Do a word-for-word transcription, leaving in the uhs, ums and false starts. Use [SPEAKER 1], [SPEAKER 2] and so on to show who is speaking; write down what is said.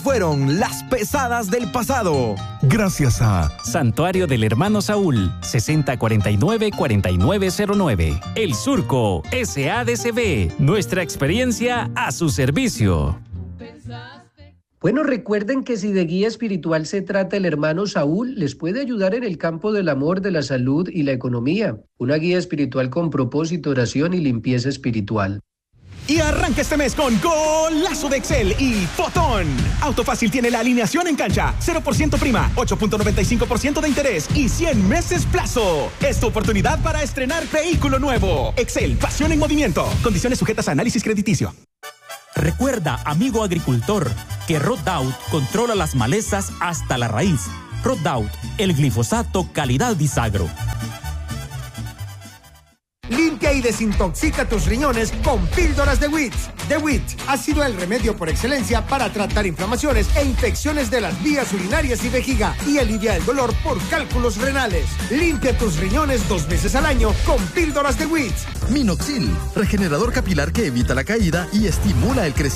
[SPEAKER 1] fueron las pesadas del pasado.
[SPEAKER 2] Gracias a
[SPEAKER 3] Santuario del Hermano Saúl, sesenta cuarenta y nueve cuarenta y nueve cero nueve. El Surco, S A D C B, nuestra experiencia a su servicio.
[SPEAKER 4] Bueno, recuerden que si de guía espiritual se trata el hermano Saúl, les puede ayudar en el campo del amor, de la salud y la economía. Una guía espiritual con propósito, oración y limpieza espiritual.
[SPEAKER 1] Y arranca este mes con Golazo de Excel y Fotón. Autofácil tiene la alineación en cancha, cero por ciento prima, ocho punto noventa y cinco por ciento de interés y cien meses plazo. Es tu oportunidad para estrenar vehículo nuevo. Excel, pasión en movimiento. Condiciones sujetas a análisis crediticio.
[SPEAKER 5] Recuerda, amigo agricultor, que Roundup controla las malezas hasta la raíz. Roundup, el glifosato calidad Bisagro.
[SPEAKER 6] Limpia y desintoxica tus riñones con píldoras de W I T. The W I T ha sido el remedio por excelencia para tratar inflamaciones e infecciones de las vías urinarias y vejiga y alivia el dolor por cálculos renales. Limpia tus riñones dos veces al año con píldoras de W I T.
[SPEAKER 7] Minoxidil, regenerador capilar que evita la caída y estimula el crecimiento.